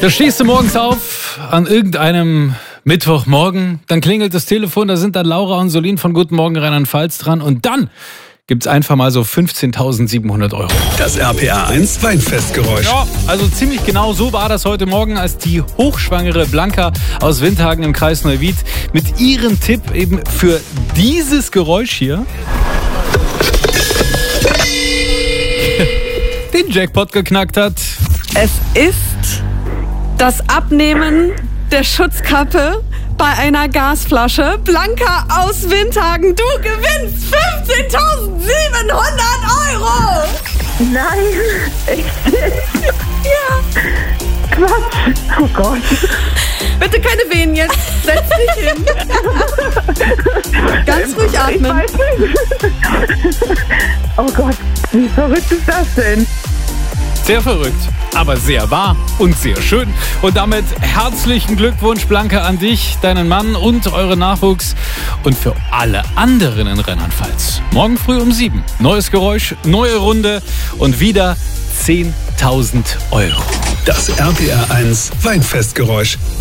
Da stehst du morgens auf an irgendeinem Mittwochmorgen, dann klingelt das Telefon, da sind dann Laura und Solin von Guten Morgen Rheinland-Pfalz dran und dann gibt's einfach mal so 15.700 Euro. Das RPA 1 Weinfestgeräusch. Ja, also ziemlich genau so war das heute Morgen, als die hochschwangere Blanca aus Windhagen im Kreis Neuwied mit ihrem Tipp eben für dieses Geräusch hier den Jackpot geknackt hat. Es ist das Abnehmen der Schutzkappe bei einer Gasflasche. Blanca aus Windhagen, du gewinnst 15.700 Euro! Nein, echt? Ja, Quatsch. Oh Gott. bitte keine Wehen jetzt. Setz dich hin. Ganz ruhig Ich atmen. weiß nicht. Oh Gott, wie verrückt ist das denn? Sehr verrückt, aber sehr wahr und sehr schön. Und damit herzlichen Glückwunsch, Blanca, an dich, deinen Mann und euren Nachwuchs und für alle anderen in Rheinland-Pfalz. Morgen früh um 7. Neues Geräusch, neue Runde und wieder 10.000 Euro. Das RPA 1 Weinfestgeräusch.